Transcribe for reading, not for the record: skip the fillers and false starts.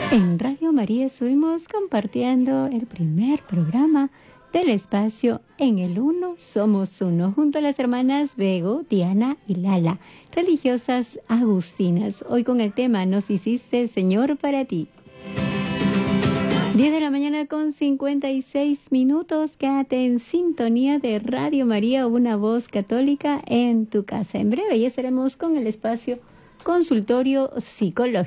En Radio María estuvimos compartiendo el primer programa del espacio En el Uno Somos Uno, junto a las hermanas Bego, Diana y Lala, religiosas agustinas. Hoy con el tema Nos hiciste, Señor, para ti. 10 de la mañana con 56 minutos. Quédate en sintonía de Radio María, una voz católica en tu casa. En breve ya estaremos con el espacio Consultorio Psicológico.